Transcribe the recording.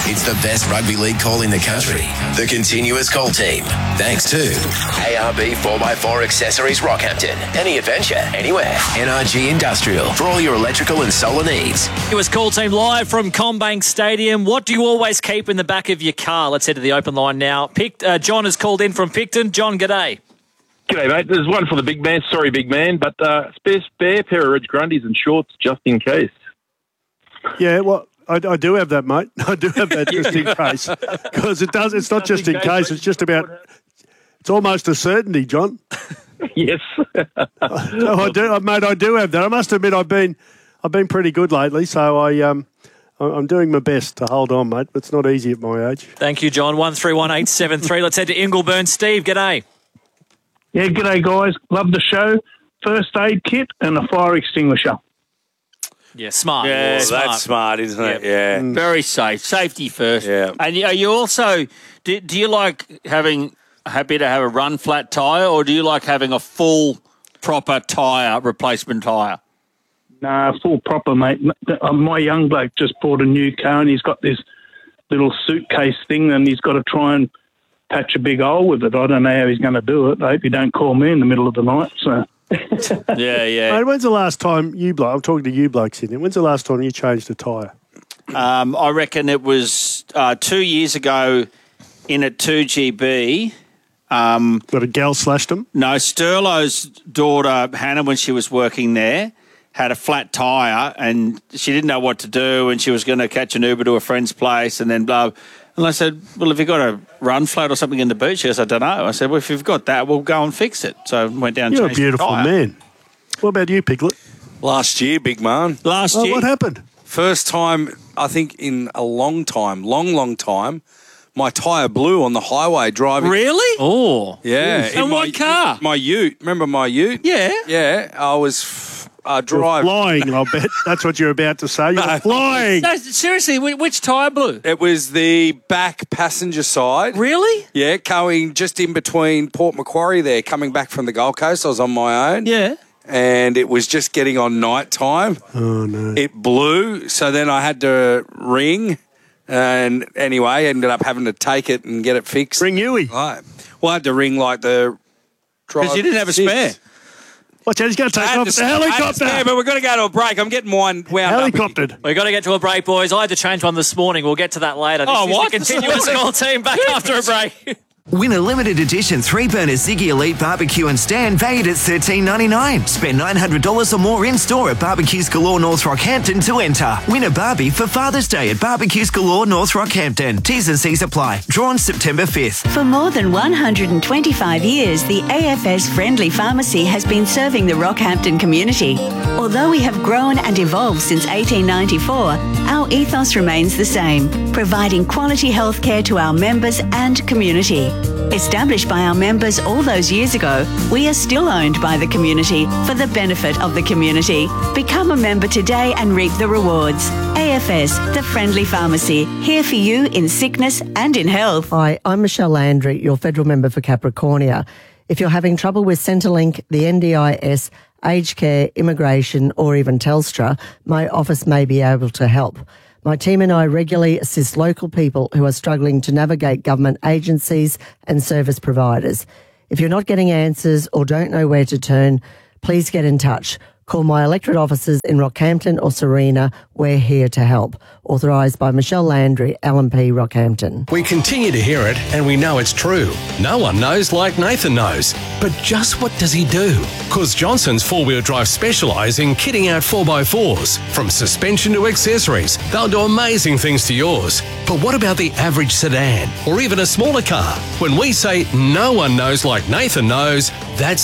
It's the best rugby league call in the country. The Continuous Call Team. Thanks to ARB 4x4 Accessories Rockhampton. Any adventure, anywhere. NRG Industrial. For all your electrical and solar needs. Continuous Call Team live from CommBank Stadium. What do you always keep in the back of your car? Let's head to the open line now. John has called in from Picton. John, g'day. G'day, mate. There's one for the big man. Sorry, big man. But spare pair of Reg Grundies and shorts just in case. Yeah, well, I do have that, mate. I do have that just in case. Because it's not just in case, it's just about, it's almost a certainty, John. Yes. I do have that. I must admit I've been pretty good lately, so I'm doing my best to hold on, mate. It's not easy at my age. Thank you, John. 131873. Let's head to Ingleburn. Steve, g'day. Yeah, g'day, guys. Love the show. First aid kit and a fire extinguisher. Yeah, smart. Yeah, smart. that's smart, isn't it? Yeah. Very safe. Safety first. Yeah. And are you also, do you like happy to have a run flat tyre, or do you like having a full proper tyre, replacement tyre? Nah, full proper, mate. My young bloke just bought a new car and he's got this little suitcase thing and he's got to try and patch a big hole with it. I don't know how he's going to do it. I hope you don't call me in the middle of the night, so... Yeah. Mate, when's the last time I'm talking to you blokes in there, when's the last time you changed a tyre? I reckon it was 2 years ago in at 2GB. Got a gal slashed them? No, Sterlo's daughter, Hannah, when she was working there, had a flat tyre and she didn't know what to do and she was going to catch an Uber to a friend's place and then blah. And I said, well, have you got a run flat or something in the boot? She goes, I don't know. I said, well, if you've got that, we'll go and fix it. So I went down and You're a changed beautiful the tyre. man. What about you, Piglet? Last year, big man. Last year? What happened? First time, I think, in a long time, long time, my tyre blew on the highway driving. Really? Oh. Yeah. And what car? My ute. Remember my ute? Yeah. Yeah. I was driving. Flying, I'll bet. That's what you're about to say. You're flying. No, seriously, which tyre blew? It was the back passenger side. Really? Yeah, going just in between Port Macquarie there, coming back from the Gold Coast. I was on my own. Yeah. And it was just getting on night time. Oh, no. It blew, so then I had to ring. And anyway, ended up having to take it and get it fixed. Ring Huey. Right. Well, I had to ring like the... Because you didn't have a spare. Watch out, he's going to take off the helicopter. But we're going to go to a break. I'm getting mine wound Helicoptered. We've got to get to a break, boys. I had to change one this morning. We'll get to that later. This is what? the Continuous Call Team back after a break. Win a limited edition 3-burner Ziggy Elite barbecue and stand valued at $13.99. Spend $900 or more in-store at Barbecues Galore North Rockhampton to enter. Win a Barbie for Father's Day at Barbecues Galore North Rockhampton. T's and C's apply. Drawn September 5th. For more than 125 years, the AFS Friendly Pharmacy has been serving the Rockhampton community. Although we have grown and evolved since 1894, our ethos remains the same, providing quality healthcare to our members and community. Established by our members all those years ago, we are still owned by the community for the benefit of the community. Become a member today and reap the rewards. AFS, the Friendly Pharmacy, here for you in sickness and in health. Hi, I'm Michelle Landry, your federal member for Capricornia. If you're having trouble with Centrelink, the NDIS, aged care, immigration or even Telstra, my office may be able to help. My team and I regularly assist local people who are struggling to navigate government agencies and service providers. If you're not getting answers or don't know where to turn, please get in touch. Call my electorate offices in Rockhampton or Serena. We're here to help. Authorised by Michelle Landry, LNP Rockhampton. We continue to hear it and we know it's true. No one knows like Nathan knows. But just what does he do? Cause Johnson's 4-wheel drive specialise in kitting out 4x4s. From suspension to accessories, they'll do amazing things to yours. But what about the average sedan or even a smaller car? When we say no one knows like Nathan knows, that's